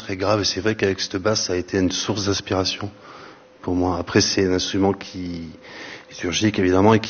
très grave. Et c'est vrai qu'avec cette basse, ça a été une source d'inspiration pour moi. Après, c'est un instrument qui est liturgique, évidemment, et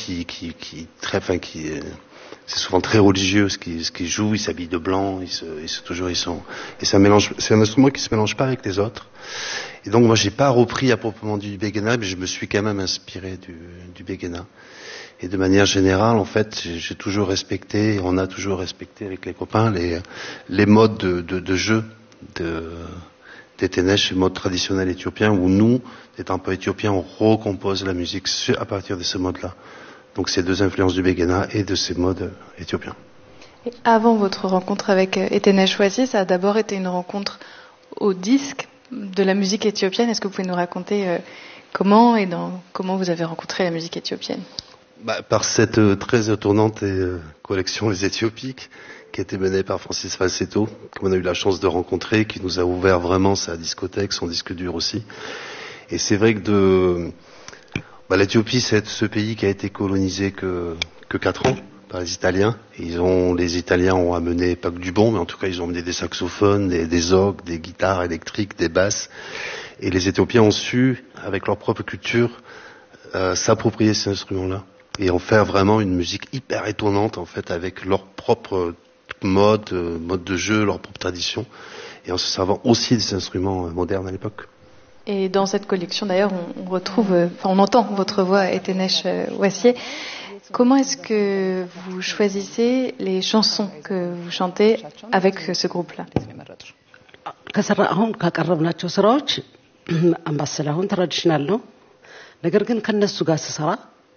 c'est souvent très religieux ce qu'ils jouent. Ils s'habillent de blanc, et c'est un instrument qui se mélange pas avec les autres. Et donc, moi, j'ai pas repris à proprement dit du Begena, mais je me suis quand même inspiré du Begena. Et de manière générale, en fait, j'ai toujours respecté, on a toujours respecté avec les copains les modes de jeu d'Etenesh, les modes traditionnels éthiopiens, où nous, étant pas éthiopiens, on recompose la musique à partir de ce mode-là. Donc ces deux influences du Begena et de ces modes éthiopiens. Et avant votre rencontre avec Etenesh Wassy, ça a d'abord été une rencontre au disque de la musique éthiopienne. Est-ce que vous pouvez nous raconter comment vous avez rencontré la musique éthiopienne? Par cette très étonnante collection Les Éthiopiques, qui a été menée par Francis Falsetto, qu'on a eu la chance de rencontrer, qui nous a ouvert vraiment sa discothèque, son disque dur aussi. Et c'est vrai que l'Éthiopie, c'est ce pays qui a été colonisé que 4 ans par les Italiens. Et les Italiens ont amené pas que du bon, mais en tout cas ils ont amené des saxophones, des orgues, des guitares électriques, des basses. Et les Éthiopiens ont su, avec leur propre culture, s'approprier ces instruments-là et en faire vraiment une musique hyper étonnante en fait, avec leur propre mode de jeu, leur propre tradition, et en se servant aussi des instruments modernes à l'époque. Et dans cette collection, d'ailleurs, on entend votre voix, Etenesh Wassy. Comment est-ce que vous choisissez les chansons que vous chantez avec ce groupe-là? አሁን ካቀረብናቸው ስራዎች አምባሰል አሁን ትራዲሽናል ነው ነገር ግን ከነሱ ጋር ስሰራ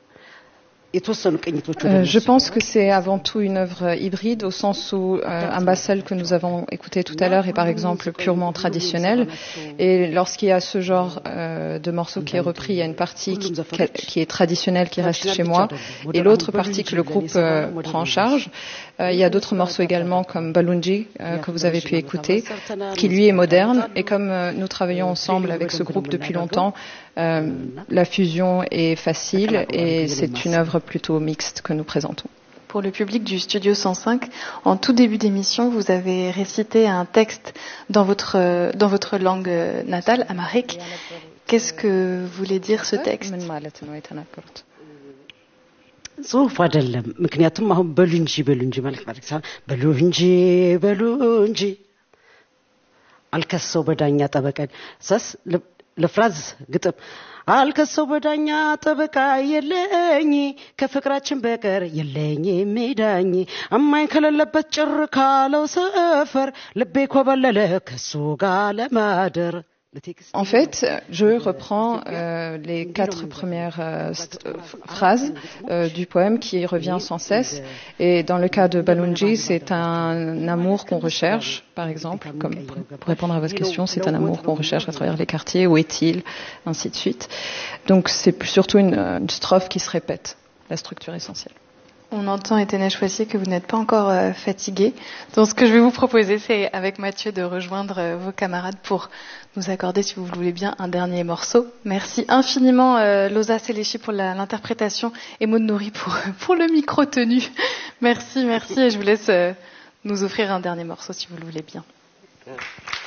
Je pense que c'est avant tout une œuvre hybride au sens où Ambassel que nous avons écouté tout à l'heure est par exemple purement traditionnel et lorsqu'il y a ce genre de morceau qui est repris, il y a une partie qui est traditionnelle qui reste chez moi et l'autre partie que le groupe prend en charge. Il y a d'autres morceaux également comme Balunji que vous avez pu écouter qui lui est moderne et comme nous travaillons ensemble avec ce groupe depuis longtemps, la fusion est facile et c'est une œuvre plutôt mixte que nous présentons. Pour le public du Studio 105, en tout début d'émission, vous avez récité un texte dans votre langue natale, amharique. Qu'est-ce que voulait dire ce texte? ጽሁፍ አይደለም ምክንያቱም አሁን በሉ እንጂ ማለት በሉ እንጂ አልከሰው በዳኛ ጠበቀን ሳስ ለፍራዝ ግጥም አልከሰው በዳኛ ጠበቃ የለኝ ከፍቅራችን በቀር የለኝ የሚዳኝ አማኝ ከሌለበት ጭር ካለው ሰፈር ልቤ ኮበለለ ከሱ ጋር ለማደር En fait, je reprends les 4 premières phrases du poème qui revient sans cesse. Et dans le cas de Balunji, c'est un amour qu'on recherche, par exemple. Comme pour répondre à votre question, c'est un amour qu'on recherche à travers les quartiers. Où est-il? Ainsi de suite. Donc c'est surtout une strophe qui se répète, la structure essentielle. On entend, Etenesh Wassy, que vous n'êtes pas encore fatigué. Donc ce que je vais vous proposer, c'est avec Mathieu de rejoindre vos camarades pour nous accorder, si vous le voulez bien, un dernier morceau. Merci infiniment Loza Selechi pour l'interprétation et Maud Nouri pour le micro tenu. Merci et je vous laisse nous offrir un dernier morceau si vous le voulez bien.